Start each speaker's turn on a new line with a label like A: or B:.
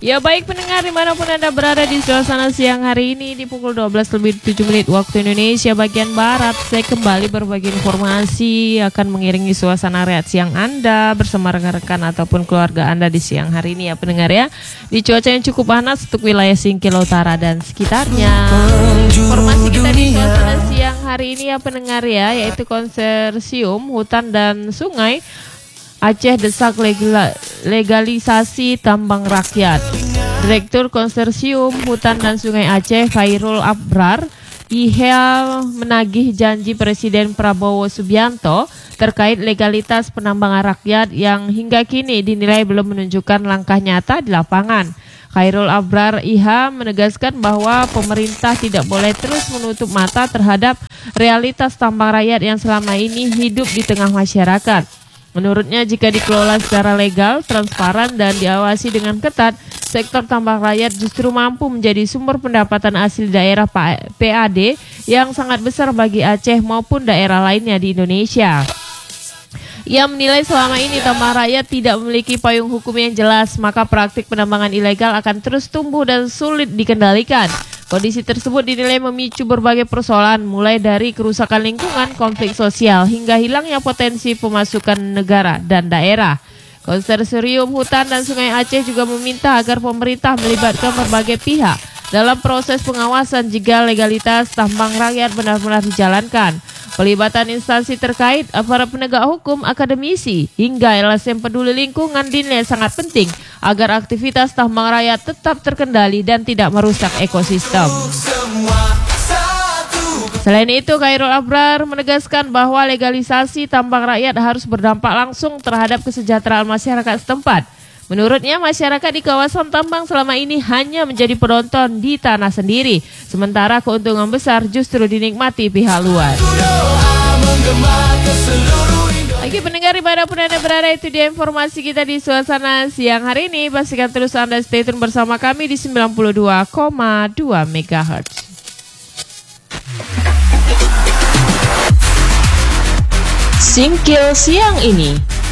A: Ya baik pendengar dimanapun Anda berada di suasana siang hari ini di pukul 12:07 waktu Indonesia bagian Barat. Saya kembali berbagi informasi akan mengiringi suasana rehat siang Anda bersama rekan-rekan ataupun keluarga Anda di siang hari ini ya pendengar ya. Di cuaca yang cukup panas untuk wilayah Singkil Utara dan sekitarnya. Informasi kita di suasana siang hari ini ya pendengar ya, yaitu konsorsium hutan dan sungai Aceh desak legalisasi tambang rakyat. Direktur Konsorsium Hutan dan Sungai Aceh Khairul Abrar Ihel menagih janji Presiden Prabowo Subianto terkait legalitas penambangan rakyat yang hingga kini dinilai belum menunjukkan langkah nyata di lapangan. Khairul Abrar Iha menegaskan bahwa pemerintah tidak boleh terus menutup mata terhadap realitas tambang rakyat yang selama ini hidup di tengah masyarakat. Menurutnya jika dikelola secara legal, transparan dan diawasi dengan ketat, sektor tambang rakyat justru mampu menjadi sumber pendapatan asli daerah PAD yang sangat besar bagi Aceh maupun daerah lainnya di Indonesia. Ia menilai selama ini tambang rakyat tidak memiliki payung hukum yang jelas, maka praktik penambangan ilegal akan terus tumbuh dan sulit dikendalikan. Kondisi tersebut dinilai memicu berbagai persoalan, mulai dari kerusakan lingkungan, konflik sosial, hingga hilangnya potensi pemasukan negara dan daerah. Konsorsium Hutan dan Sungai Aceh juga meminta agar pemerintah melibatkan berbagai pihak dalam proses pengawasan jika legalitas tambang rakyat benar-benar dijalankan. Pelibatan instansi terkait, aparat penegak hukum, akademisi, hingga LSM peduli lingkungan dinilai sangat penting agar aktivitas tambang rakyat tetap terkendali dan tidak merusak ekosistem. Selain itu, Khairul Abrar menegaskan bahwa legalisasi tambang rakyat harus berdampak langsung terhadap kesejahteraan masyarakat setempat. Menurutnya, masyarakat di kawasan tambang selama ini hanya menjadi penonton di tanah sendiri, sementara keuntungan besar justru dinikmati pihak luar. Bagi pendengar dimanapun Anda berada, itu dia informasi kita di suasana siang hari ini. Pastikan terus Anda stay tune bersama kami di 92,2 MHz.
B: Singkil siang ini